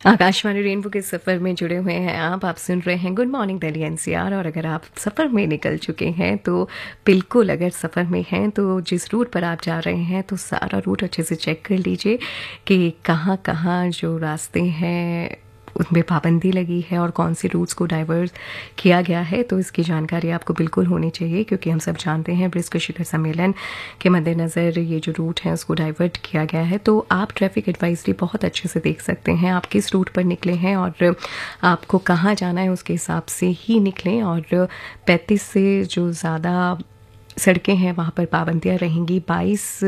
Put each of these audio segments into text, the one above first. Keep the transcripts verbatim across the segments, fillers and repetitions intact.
Akashvani rainbow के सफ़र में जुड़े हुए हैं आप आप सुन रहे हैं गुड मॉर्निंग दिल्ली एनसीआर। और अगर आप सफ़र में निकल चुके हैं तो बिल्कुल, अगर सफ़र में हैं तो जिस रूट पर आप जा रहे हैं तो सारा रूट अच्छे से चेक कर लीजिए कि कहाँ कहाँ जो रास्ते हैं उनमें पाबंदी लगी है और कौन से रूट्स को डाइवर्ट किया गया है। तो इसकी जानकारी आपको बिल्कुल होनी चाहिए, क्योंकि हम सब जानते हैं ब्रिक्स शिखर सम्मेलन के मद्देनज़र ये जो रूट है उसको डाइवर्ट किया गया है। तो आप ट्रैफिक एडवाइजरी बहुत अच्छे से देख सकते हैं, आप किस रूट पर निकले हैं और आपको कहाँ जाना है उसके हिसाब से ही निकलें। और पैंतीस से जो ज़्यादा सड़कें हैं वहाँ पर पाबंदियाँ रहेंगी। बाईस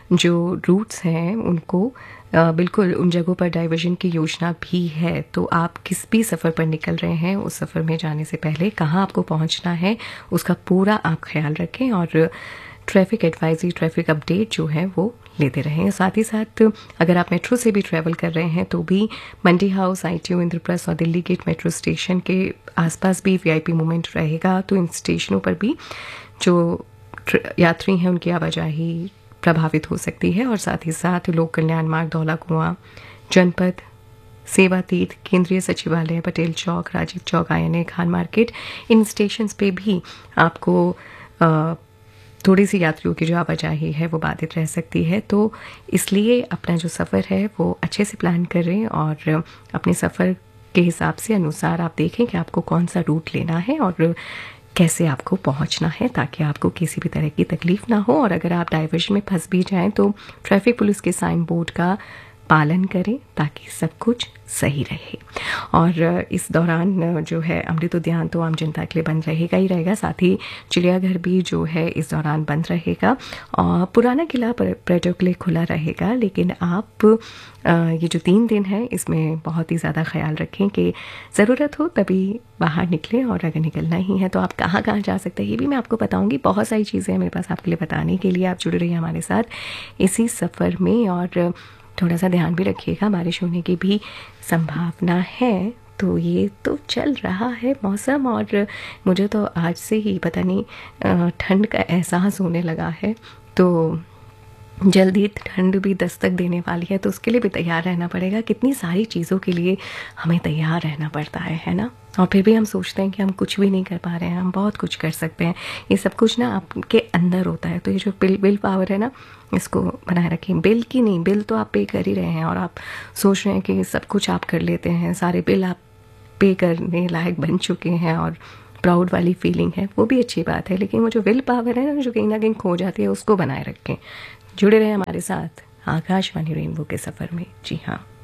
जो रूट्स हैं उनको आ, बिल्कुल उन जगहों पर डाइवर्जन की योजना भी है। तो आप किस भी सफ़र पर निकल रहे हैं उस सफ़र में जाने से पहले कहाँ आपको पहुँचना है उसका पूरा आप ख्याल रखें और ट्रैफिक एडवाइजरी, ट्रैफिक अपडेट जो है वो लेते रहें। साथ ही साथ अगर आप मेट्रो से भी ट्रैवल कर रहे हैं तो भी मंडी हाउस, आईटीओ, इंद्रप्रस्थ और दिल्ली गेट मेट्रो स्टेशन के आसपास भी वीआईपी मूवमेंट रहेगा। तो इन स्टेशनों पर भी जो यात्री हैं उनकी आवाजाही प्रभावित हो सकती है। और साथ ही साथ लोक कल्याण मार्ग, धौला कुआं, जनपद, सेवा तीर्थ, केंद्रीय सचिवालय, पटेल चौक, राजीव चौक, आईएनए, खान मार्केट, इन स्टेशंस पे भी आपको आ, थोड़ी सी यात्रियों की जो आवाजाही है वो बाधित रह सकती है। तो इसलिए अपना जो सफ़र है वो अच्छे से प्लान करें और अपने सफ़र के हिसाब से अनुसार आप देखें कि आपको कौन सा रूट लेना है और कैसे आपको पहुंचना है, ताकि आपको किसी भी तरह की तकलीफ ना हो। और अगर आप डाइवर्जन में फंस भी जाएं तो ट्रैफिक पुलिस के साइन बोर्ड का पालन करें ताकि सब कुछ सही रहे। और इस दौरान जो है अमृत उद्यान तो आम जनता के लिए बंद रहेगा ही रहेगा, साथ ही चिड़ियाघर भी जो है इस दौरान बंद रहेगा और पुराना किला पर्यटकों के लिए खुला रहेगा। लेकिन आप ये जो तीन दिन है इसमें बहुत ही ज़्यादा ख्याल रखें कि ज़रूरत हो तभी बाहर निकलें, और अगर निकलना ही है तो आप कहाँ कहाँ जा सकते हैं ये भी मैं आपको बताऊँगी। बहुत सारी चीज़ें हैं मेरे पास आपके लिए बताने के लिए, आप जुड़े रहिए हमारे साथ इसी सफ़र में। और थोड़ा सा ध्यान भी रखिएगा, बारिश होने की भी संभावना है। तो ये तो चल रहा है मौसम, और मुझे तो आज से ही पता नहीं ठंड का एहसास होने लगा है। तो जल्दी ठंड भी दस्तक देने वाली है, तो उसके लिए भी तैयार रहना पड़ेगा। कितनी सारी चीज़ों के लिए हमें तैयार रहना पड़ता है है ना। और फिर भी हम सोचते हैं कि हम कुछ भी नहीं कर पा रहे हैं, हम बहुत कुछ कर सकते हैं। ये सब कुछ ना आपके अंदर होता है। तो ये जो बिल बिल पावर है ना, इसको बनाए रखें। बिल की नहीं, बिल तो आप पे कर ही रहे हैं और आप सोच रहे हैं कि सब कुछ आप कर लेते हैं, सारे बिल आप पे करने लायक बन चुके हैं और प्राउड वाली फीलिंग है, वो भी अच्छी बात है। लेकिन वो जो विल पावर है ना, जो कहीं ना कहीं खो जाती है, उसको बनाए रखें। जुड़े रहे हमारे साथ आकाशवाणी रेनबो के सफ़र में। जी हाँ।